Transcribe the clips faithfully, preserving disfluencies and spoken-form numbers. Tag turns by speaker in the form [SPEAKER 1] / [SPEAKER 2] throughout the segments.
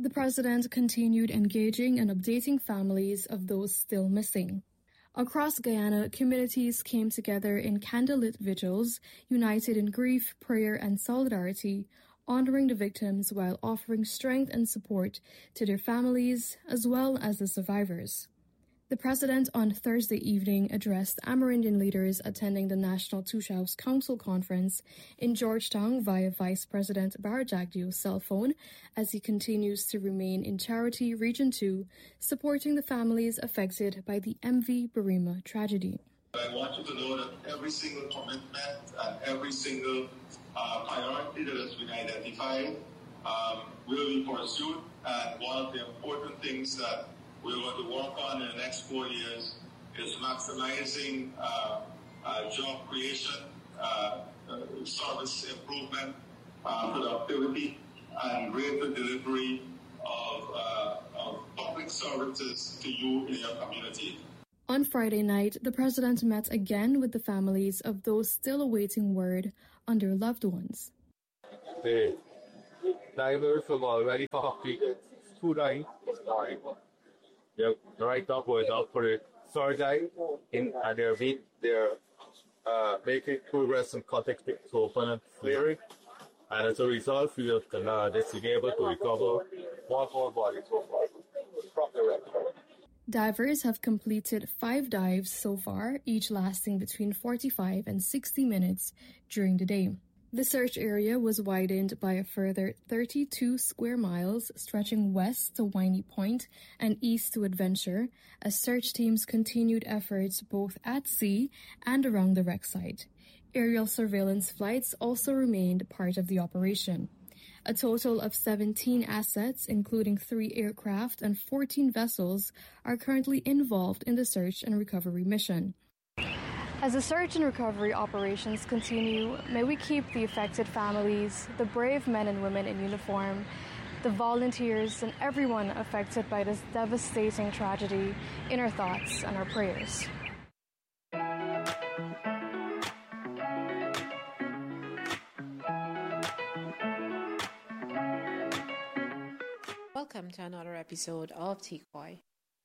[SPEAKER 1] The president continued engaging and updating families of those still missing. Across Guyana, communities came together in candlelit vigils, united in grief, prayer, and solidarity, honoring the victims while offering strength and support to their families as well as the survivors. The president on Thursday evening addressed Amerindian leaders attending the National Tushaus Council Conference in Georgetown via Vice President Barajagdio's cell phone as he continues to remain in Charity Region two, supporting the families affected by the M V Birima tragedy.
[SPEAKER 2] I want you to know that every single commitment and every single uh, priority that has been identified um, will be pursued, and one of the important things that we're going to work on in the next four years is maximizing uh, uh, job creation, uh, uh, service improvement, uh, productivity, and greater delivery of, uh, of public services to you in your community.
[SPEAKER 1] On Friday night, the president met again with the families of those still awaiting word on their loved ones.
[SPEAKER 3] The divers have already copied two dying. They're right up with up for the surgery in and they're being, they're uh, making progress in contact to open and clearing. And as a result, we can uh, be able to recover one more body from the wreck.
[SPEAKER 1] Divers have completed five dives so far, each lasting between forty-five and sixty minutes during the day. The search area was widened by a further thirty-two square miles, stretching west to Winey Point and east to Adventure, as search teams continued efforts both at sea and around the wreck site. Aerial surveillance flights also remained part of the operation. A total of seventeen assets, including three aircraft and fourteen vessels, are currently involved in the search and recovery mission. As the search and recovery operations continue, may we keep the affected families, the brave men and women in uniform, the volunteers, and everyone affected by this devastating tragedy in our thoughts and our prayers.
[SPEAKER 4] Welcome to another episode of Tikoi.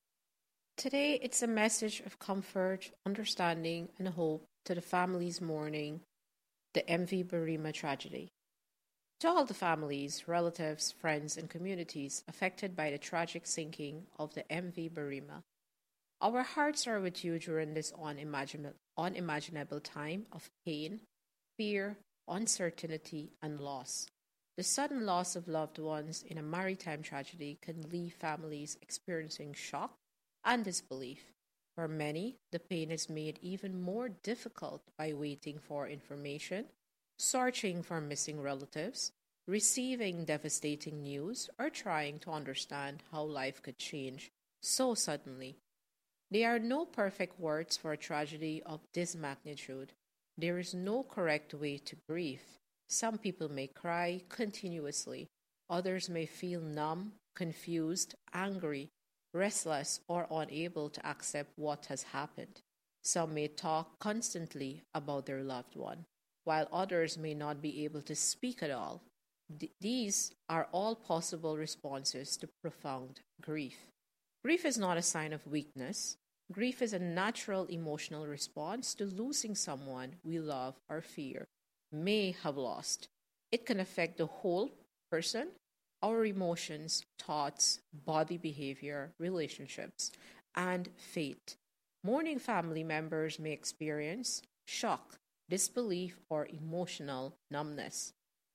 [SPEAKER 4] Today, it's a message of comfort, understanding, and hope to the families mourning the M V Birima tragedy. To all the families, relatives, friends, and communities affected by the tragic sinking of the M V Birima, our hearts are with you during this unimaginable, unimaginable time of pain, fear, uncertainty, and loss. The sudden loss of loved ones in a maritime tragedy can leave families experiencing shock and disbelief. For many, the pain is made even more difficult by waiting for information, searching for missing relatives, receiving devastating news, or trying to understand how life could change so suddenly. There are no perfect words for a tragedy of this magnitude. There is no correct way to grieve. Some people may cry continuously. Others may feel numb, confused, angry, restless, or unable to accept what has happened. Some may talk constantly about their loved one, while others may not be able to speak at all. Th- these are all possible responses to profound grief. Grief is not a sign of weakness. Grief is a natural emotional response to losing someone we love or fear may have lost. It can affect the whole person, our emotions, thoughts, body behavior, relationships, and fate. Mourning family members may experience shock, disbelief, or emotional numbness,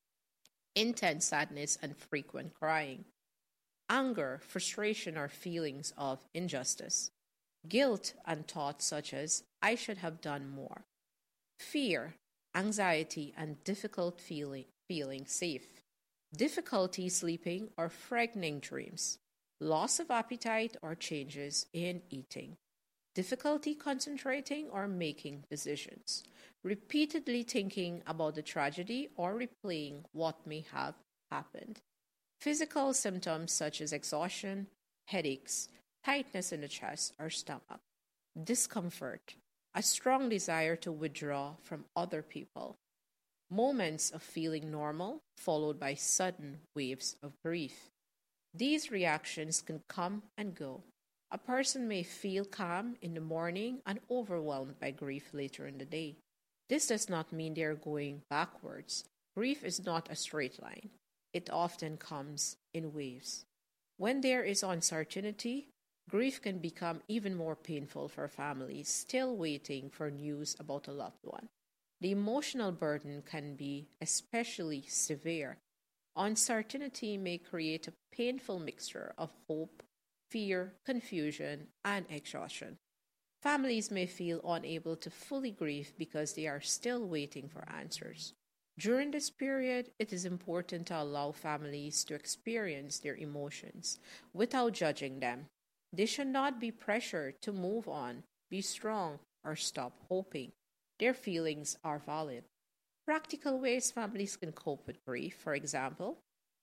[SPEAKER 4] intense sadness, and frequent crying, anger, frustration, or feelings of injustice, guilt, and thoughts such as, I should have done more, fear, anxiety, and difficult feeling, feeling safe, difficulty sleeping or frightening dreams, loss of appetite or changes in eating, difficulty concentrating or making decisions, repeatedly thinking about the tragedy or replaying what may have happened, physical symptoms such as exhaustion, headaches, tightness in the chest or stomach, discomfort, a strong desire to withdraw from other people, moments of feeling normal followed by sudden waves of grief, These reactions can come and go. A person may feel calm in the morning and overwhelmed by grief later in the day. This does not mean they are going backwards. Grief is not a straight line. It often comes in waves. When there is uncertainty, grief can become even more painful for families still waiting for news about a loved one. The emotional burden can be especially severe. Uncertainty may create a painful mixture of hope, fear, confusion, and exhaustion. Families may feel unable to fully grieve because they are still waiting for answers. During this period, it is important to allow families to experience their emotions without judging them. They should not be pressured to move on, be strong, or stop hoping. Their feelings are valid. Practical ways families can cope with grief, for example.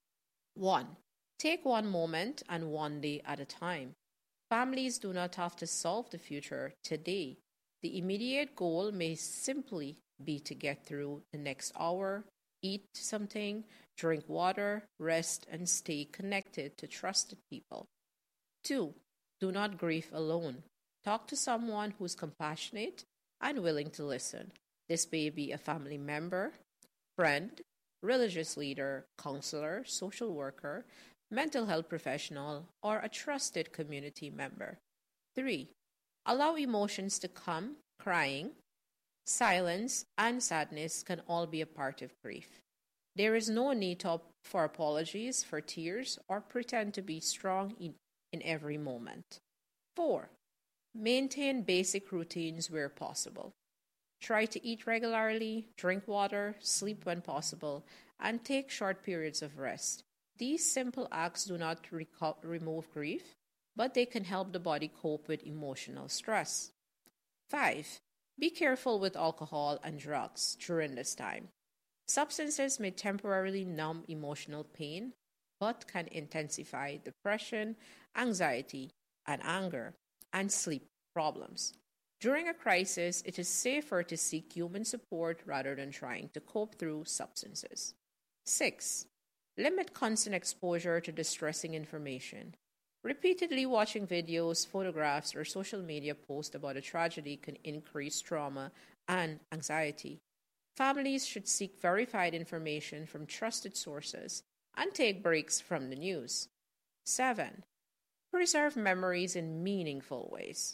[SPEAKER 4] one. Take one moment and one day at a time. Families do not have to solve the future today. The immediate goal may simply be to get through the next hour, eat something, drink water, rest, and stay connected to trusted people. two. Do not grieve alone. Talk to someone who's compassionate and willing to listen. This may be a family member, friend, religious leader, counselor, social worker, mental health professional, or a trusted community member. three. Allow emotions to come. Crying, silence, and sadness can all be a part of grief. There is no need to, for apologies, for tears, or pretend to be strong in, in every moment. four. Maintain basic routines where possible. Try to eat regularly, drink water, sleep when possible, and take short periods of rest. These simple acts do not reco- remove grief, but they can help the body cope with emotional stress. five. Be careful with alcohol and drugs during this time. Substances may temporarily numb emotional pain, but can intensify depression, anxiety, and anger, and sleep problems. During a crisis, it is safer to seek human support rather than trying to cope through substances. six. Limit constant exposure to distressing information. Repeatedly watching videos, photographs, or social media posts about a tragedy can increase trauma and anxiety. Families should seek verified information from trusted sources and take breaks from the news. seven. Preserve memories in meaningful ways.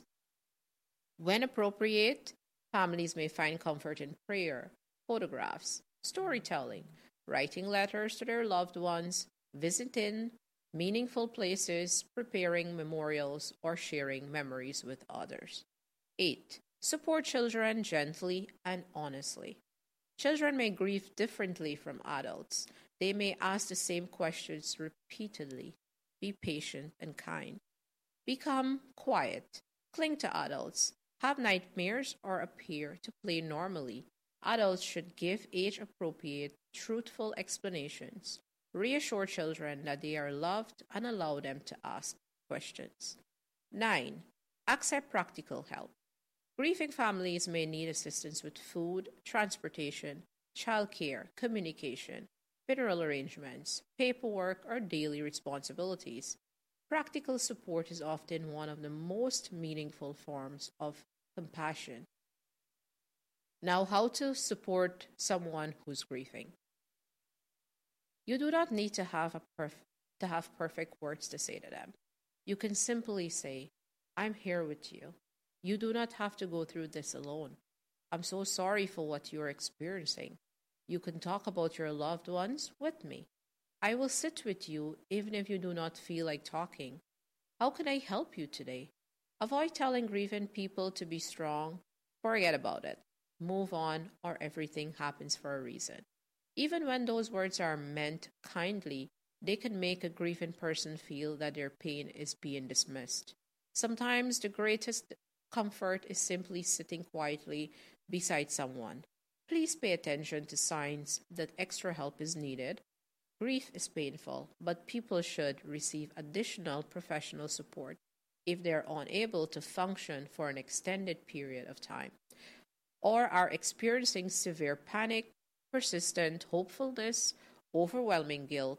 [SPEAKER 4] When appropriate, families may find comfort in prayer, photographs, storytelling, writing letters to their loved ones, visiting meaningful places, preparing memorials, or sharing memories with others. eight. Support children gently and honestly. Children may grieve differently from adults. They may ask the same questions repeatedly. Be patient and kind. Become quiet. Cling to adults. Have nightmares or appear to play normally. Adults should give age-appropriate, truthful explanations. Reassure children that they are loved and allow them to ask questions. nine. Accept practical help. Grieving families may need assistance with food, transportation, childcare, communication, funeral arrangements, paperwork, or daily responsibilities. Practical support is often one of the most meaningful forms of compassion. Now, how to support someone who's grieving. You do not need to have a perf- to have perfect words to say to them. You can simply say, "I'm here with you. You do not have to go through this alone. I'm so sorry for what you're experiencing. You can talk about your loved ones with me. I will sit with you even if you do not feel like talking. How can I help you today?" Avoid telling grieving people to be strong. Forget about it. Move on, or everything happens for a reason. Even when those words are meant kindly, they can make a grieving person feel that their pain is being dismissed. Sometimes the greatest comfort is simply sitting quietly beside someone. Please pay attention to signs that extra help is needed. Grief is painful, but people should receive additional professional support if they are unable to function for an extended period of time, or are experiencing severe panic, persistent hopefulness, overwhelming guilt,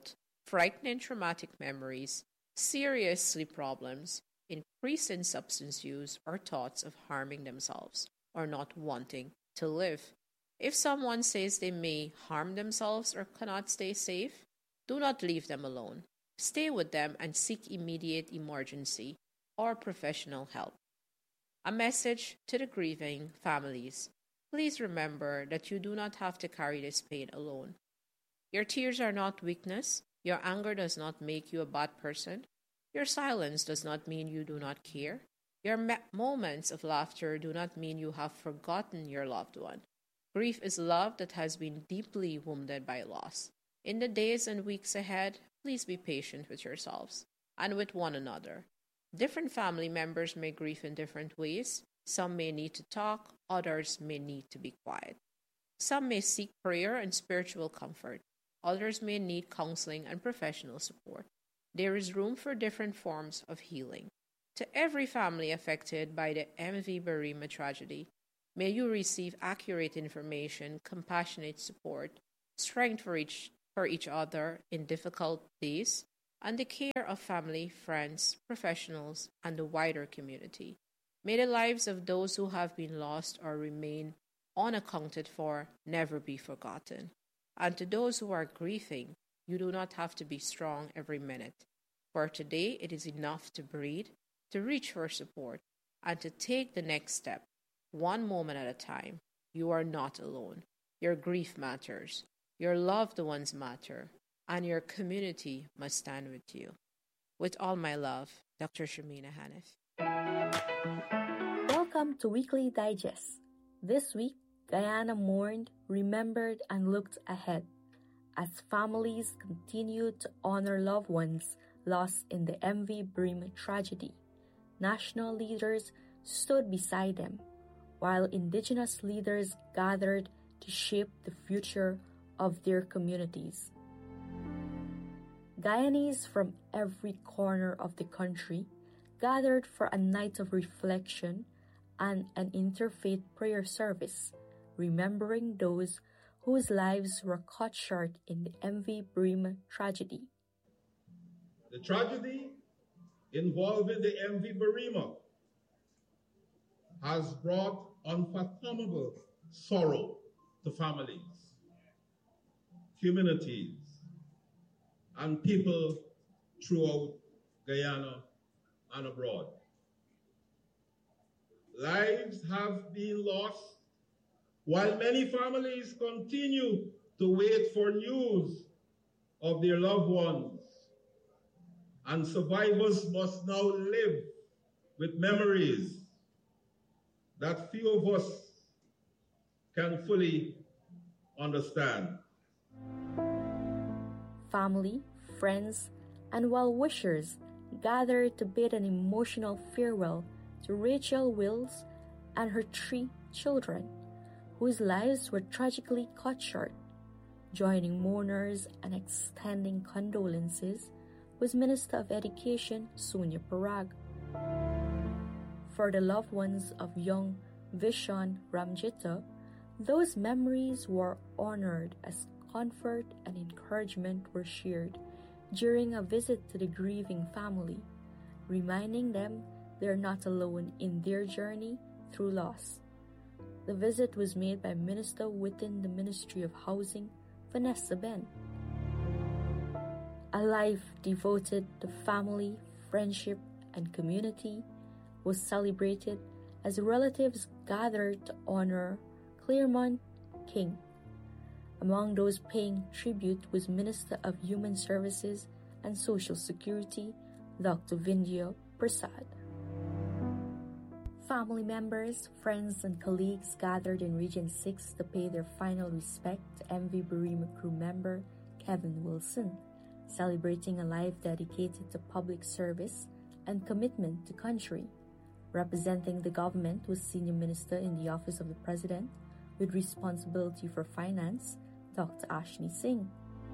[SPEAKER 4] frightening traumatic memories, serious sleep problems, increase in substance use, or thoughts of harming themselves or not wanting to live. If someone says they may harm themselves or cannot stay safe, do not leave them alone. Stay with them and seek immediate emergency or professional help. A message to the grieving families. Please remember that you do not have to carry this pain alone. Your tears are not weakness. Your anger does not make you a bad person. Your silence does not mean you do not care. Your me- moments of laughter do not mean you have forgotten your loved one. Grief is love that has been deeply wounded by loss. In the days and weeks ahead, please be patient with yourselves and with one another. Different family members may grieve in different ways. Some may need to talk, others may need to be quiet. Some may seek prayer and spiritual comfort. Others may need counseling and professional support. There is room for different forms of healing. To every family affected by the M V Berrima tragedy, may you receive accurate information, compassionate support, strength for each, for each other in difficult days, and the care of family, friends, professionals, and the wider community. May the lives of those who have been lost or remain unaccounted for never be forgotten. And to those who are grieving, you do not have to be strong every minute. For today, it is enough to breathe, to reach for support, and to take the next step, one moment at a time. You are not alone. Your grief matters. Your loved ones matter. And your community must stand with you. With all my love, Doctor Shamina Hanif.
[SPEAKER 5] Welcome to Weekly Digest. This week, Guyana mourned, remembered, and looked ahead as families continued to honor loved ones lost in the M V Berrima tragedy. National leaders stood beside them, while Indigenous leaders gathered to shape the future of their communities. Guyanese from every corner of the country gathered for a night of reflection and an interfaith prayer service, remembering those whose lives were cut short in the M V Berrima tragedy.
[SPEAKER 6] The tragedy involving the M V Berrima has brought unfathomable sorrow to families, communities, and people throughout Guyana and abroad. Lives have been lost, while many families continue to wait for news of their loved ones, and survivors must now live with memories that few of us can fully understand.
[SPEAKER 5] Family, friends, and well-wishers gathered to bid an emotional farewell to Rachel Wills and her three children, whose lives were tragically cut short. Joining mourners and extending condolences was Minister of Education Sonia Parag. For the loved ones of young Vishon Ramjita, those memories were honored as comfort and encouragement were shared during a visit to the grieving family, reminding them they are not alone in their journey through loss. The visit was made by Minister within the Ministry of Housing, Vanessa Ben. A life devoted to family, friendship, and community was celebrated as relatives gathered to honor Claremont King. Among those paying tribute was Minister of Human Services and Social Security, Doctor Vindhya Prasad. Family members, friends, and colleagues gathered in Region six to pay their final respect to M V Berrima crew member Kevin Wilson, celebrating a life dedicated to public service and commitment to country. Representing the government was Senior Minister in the Office of the President with responsibility for finance, Doctor Ashni Singh.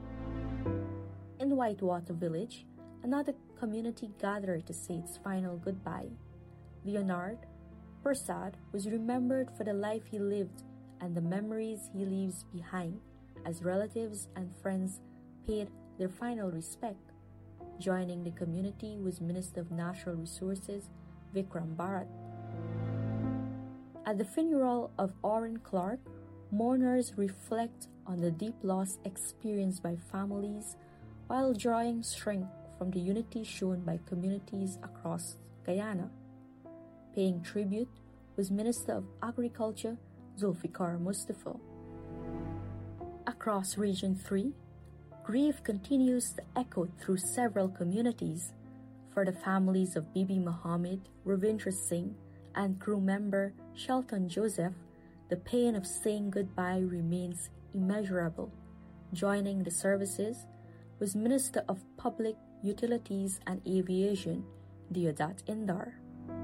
[SPEAKER 5] In Whitewater Village, another community gathered to say its final goodbye. Leonard Prasad was remembered for the life he lived and the memories he leaves behind, as relatives and friends paid their final respect. Joining the community was Minister of Natural Resources Vikram Bharat. At the funeral of Orrin Clark, mourners reflect on the deep loss experienced by families while drawing strength from the unity shown by communities across Guyana. Paying tribute was Minister of Agriculture Zulfikar Mustafa. Across Region three, grief continues to echo through several communities. For the families of Bibi Muhammad, Ravindra Singh, and crew member Shelton Joseph, the pain of saying goodbye remains immeasurable. Joining the services was Minister of Public Utilities and Aviation, Deodat Indar.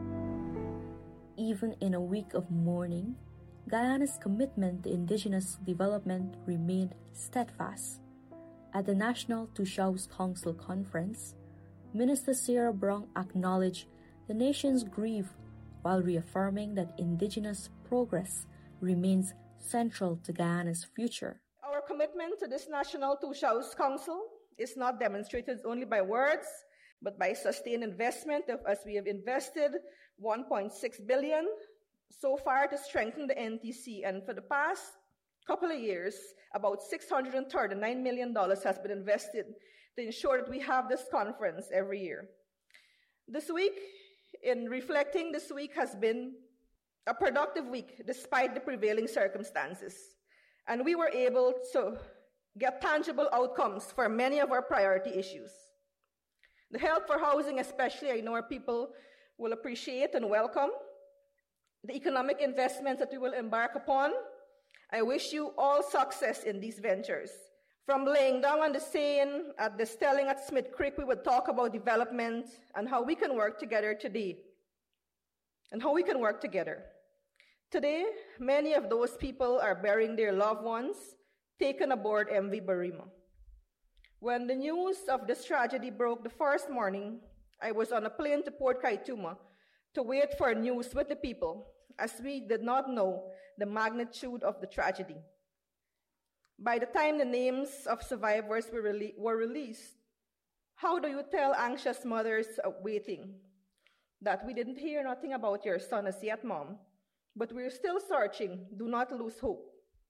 [SPEAKER 5] Even in a week of mourning, Guyana's commitment to indigenous development remained steadfast. At the National Tusaus Council Conference, Minister Sarah Brown acknowledged the nation's grief while reaffirming that indigenous progress remains central to Guyana's future.
[SPEAKER 7] Our commitment to this National Tusaus Council is not demonstrated only by words, but by sustained investment, of, as we have invested one point six billion dollars so far to strengthen the N T C, and for the past couple of years, about six hundred thirty-nine million dollars has been invested to ensure that we have this conference every year. This week, in reflecting, this week has been a productive week despite the prevailing circumstances, and we were able to get tangible outcomes for many of our priority issues. The help for housing, especially, I know our people will appreciate and welcome. The economic investments that we will embark upon, I wish you all success in these ventures. From laying down on the seine at the Stelling at Smith Creek, we would talk about development and how we can work together today. And how we can work together. Today, many of those people are burying their loved ones taken aboard M V Barima. When the news of this tragedy broke the first morning, I was on a plane to Port Kaituma to wait for news with the people, as we did not know the magnitude of the tragedy. By the time the names of survivors were, rele- were released, how do you tell anxious mothers waiting that we didn't hear nothing about your son as yet, Mom, but we're still searching, do not lose hope?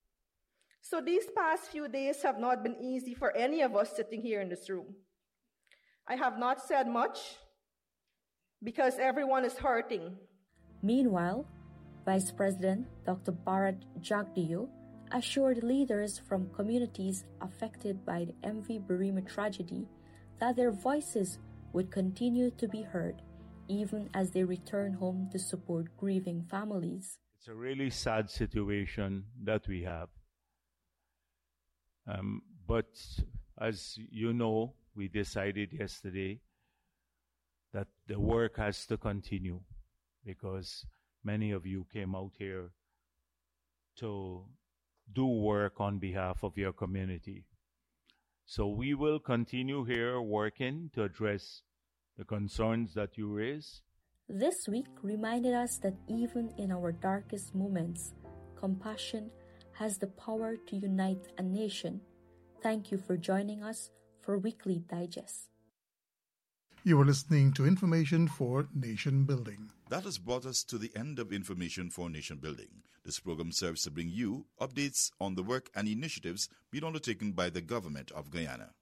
[SPEAKER 7] So these past few days have not been easy for any of us sitting here in this room. I have not said much because everyone is hurting.
[SPEAKER 5] Meanwhile, Vice President Doctor Bharat Jagdeo assured leaders from communities affected by the M V Barima tragedy that their voices would continue to be heard even as they return home to support grieving families.
[SPEAKER 8] It's a really sad situation that we have. Um, but as you know, we decided yesterday that the work has to continue because many of you came out here to do work on behalf of your community. So we will continue here working to address the concerns that you raise.
[SPEAKER 5] This week reminded us that even in our darkest moments, compassion has the power to unite a nation. Thank you for joining us for Weekly Digest.
[SPEAKER 9] You are listening to Information for Nation Building.
[SPEAKER 10] That has brought us to the end of Information for Nation Building. This program serves to bring you updates on the work and initiatives being undertaken by the government of Guyana.